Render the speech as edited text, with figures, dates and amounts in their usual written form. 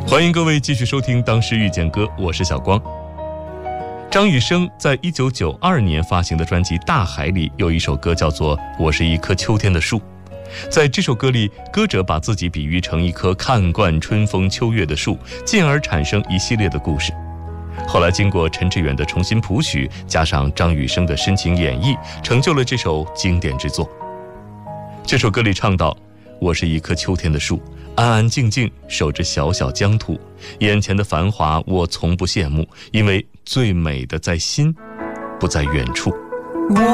欢迎各位继续收听《当时遇见歌》，我是小光。张雨生在1992年发行的专辑《大海》里有一首歌叫做《我是一棵秋天的树》。在这首歌里，歌者把自己比喻成一棵看惯春风秋月的树，进而产生一系列的故事。后来经过陈志远的重新谱曲，加上张雨生的深情演绎，成就了这首经典之作。这首歌里唱到：我是一棵秋天的树，安安静静守着小小疆土，眼前的繁华我从不羡慕，因为最美的在心，不在远处。